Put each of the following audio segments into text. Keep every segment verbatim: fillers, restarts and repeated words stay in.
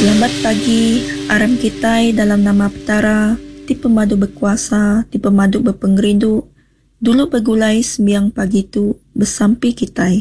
Selamat pagi, aram kitai dalam nama Petara, ti pemadu berkuasa, ti pemadu berpengerindu, dulu bergulai sembiang pagi tu bersampi kitai.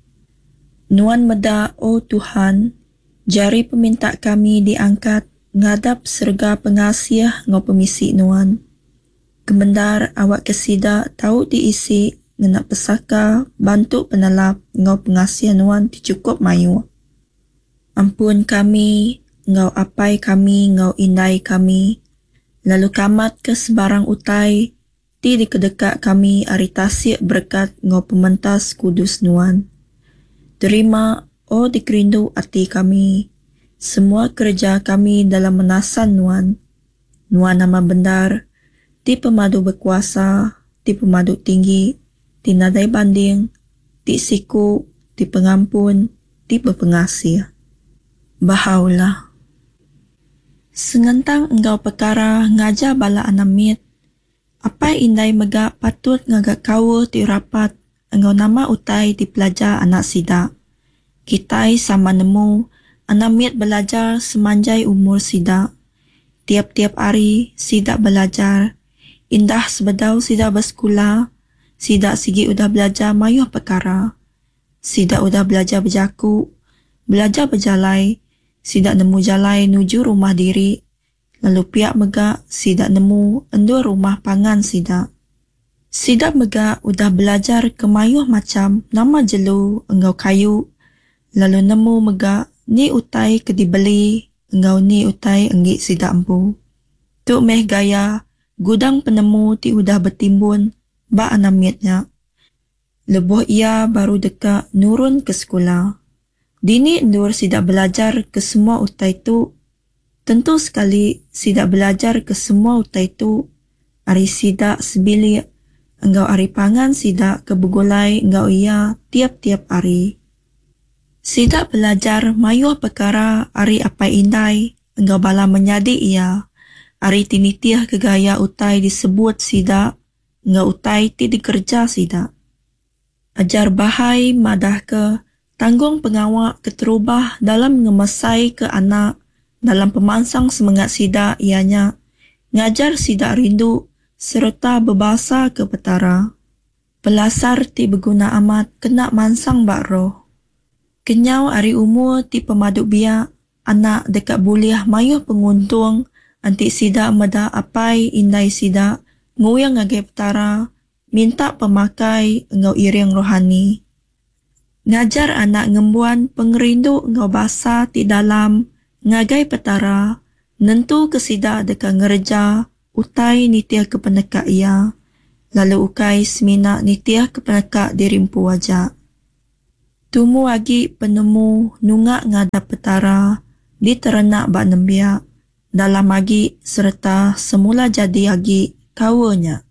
Nuan meda, oh Tuhan, jari peminta kami diangkat, ngadap serga pengasih ngau pemisi Nuan. Kemendar awak kesida tahu diisi, ngenak pesaka, bantu penelap ngau pengasih Nuan ti cukup mayu. Ampun kami, ngau apai kami, ngau indai kami. Lalu kamat ke sebarang utai, ti di kedekak kami aritasi berkat ngau pementas kudus Nuan. Terima, oh dikerindu hati kami, semua kerja kami dalam menasan Nuan. Nuan nama benar, ti pemadu berkuasa, ti pemadu tinggi, ti nadai banding, ti siku, ti pengampun, ti berpengasih. Bahaulah. Sengentang engkau perkara ngajar bala anamit, apa indai mega patut ngagak kawa ti rapat, engkau nama utai di pelajar anak sida. Kitai sama nemu, anamit belajar semanjai umur sida. Tiap-tiap hari sida belajar, indah sebedau sida bersekolah, sida sigi udah belajar mayuh perkara. Sida udah belajar berjaku, belajar berjalai, sida nemu jalai nuju rumah diri, lalu pihak mega sida nemu endua rumah pangan sida. Sida mega udah belajar kemayuh macam nama jelu engkau kayu, lalu nemu mega ni utai ke dibeli, engkau ni utai enggi sida empu. Tu meh gaya gudang penemu ti udah bertimbun ba anamitnya. Lebuh ia baru deka nurun ke sekolah. Dini endur sida belajar ke semua utai tu. Tentu sekali sida belajar ke semua utai tu. Ari sida sebili, engkau ari pangan sida ke begulai engkau ia tiap-tiap hari. Sida belajar mayuh perkara ari apa indai, engkau bala menyadi ia. Ari tinitiah kegaya utai disebut sida, engkau utai ti dikerja sida. Ajar bahai madah ke, tanggung pengawak keterubah dalam mengemasai ke anak, dalam pemansang semangat sida ianya, ngajar sida rindu, serta berbahasa ke petara. Pelasar ti berguna amat, kena mansang bak roh. Kenyau ari umur ti pemaduk biak, anak dekat buliah mayuh penguntung, anti sida meda apai indai sida, nguyang ngagai petara, minta pemakai engkau iring rohani. Ngajar anak ngembuan pengerindu engkau basa ti dalam, ngagai petara, nentu kesida deka ngerja, utai nitiah ke peneka ia, lalu ukai semina nitiah ke peneka dirimpu wajak. Tumu agi penemu nunga ngadap petara, di terenak bak nembiak, dalam agi serta semula jadi agi kawanya.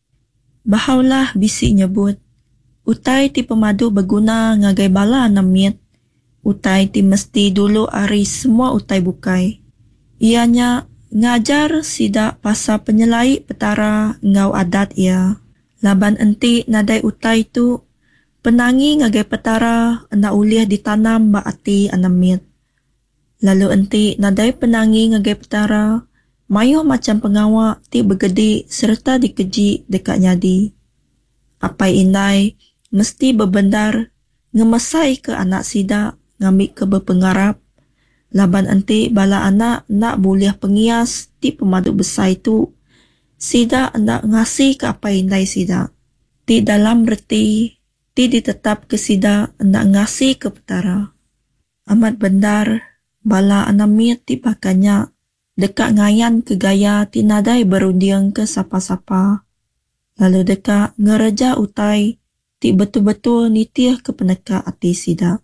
Bahaulah bisi nyebut, utai ti pemadu berguna ngagai bala namit. Utai ti mesti dulu ari semua utai bukai. Ianya ngajar sida pasal penyelai petara ngau adat ia. Laban enti nadai utai tu, penangi ngagai petara enda uliah ditanam ba ati anamit. Lalu enti nadai penangi ngagai petara, mayuh macam pengawak ti bergedi serta dikeji dekat nyadi. Apai indai, mesti berbendar, ngemesai ke anak sida, ngambil ke berpengarap. Laban enti bala anak nak buliah pengias ti pemaduk besar itu. Sida nak ngasih ke apa indai sida. Ti dalam reti, ti ditetap ke sida nak ngasih ke petara. Amat bendar, bala anamit ti pakanya, dekat ngayan ke gaya ti nadai berundiang ke sapa-sapa. Lalu dekat ngereja utai, ti betul-betul nitiah ke peneka hati sida.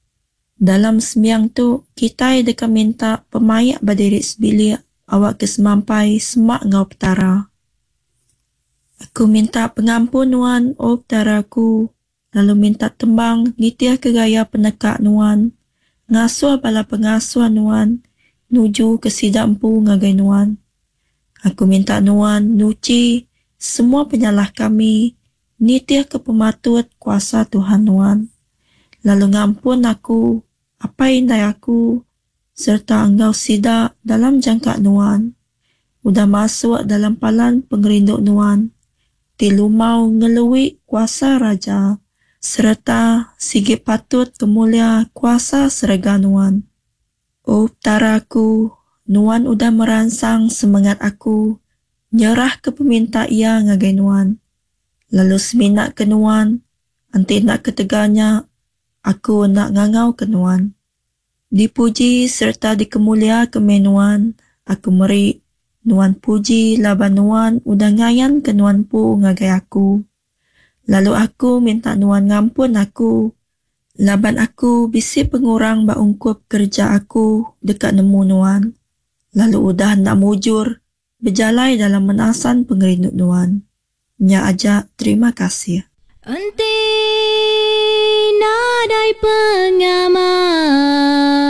Dalam sembiang tu, kita deka minta pemayak berdiri sebilik, awak kesemampai semak ngau petara. Aku minta pengampun Nuan, oh petaraku, lalu minta tembang nitiah ke gaya peneka Nuan, ngasuh bala pengasuh Nuan, nuju ke sida empu ngagai Nuan. Aku minta Nuan nuci semua penyalah kami, nitiah ke pematut kuasa Tuhan Nuan. Lalu ngampun aku, apa indai aku, serta engkau sida dalam jangka nuan. Udah masuk dalam palan pengerinduk nuan. Tilu mau ngelui kuasa raja, serta sige patut kemulia kuasa serega nuan. Oh taraku, nuan udah merangsang semangat aku, nyerah ke peminta ia ngagai nuan. Lalu seminak ke nuan, anti nak keteganya, aku nak ngangau ke nuan. Dipuji serta dikemulia ke menuan, aku meri nuan puji laban nuan udah ngayan ke nuan pu ngagai aku. Lalu aku minta nuan ngampun aku, laban aku bisi pengurang baungkup kerja aku dekat nemu nuan. Lalu udah nak mujur, berjalai dalam menasan pengerinduk nuan. Nya aja terima kasih. Ente nadai pengamal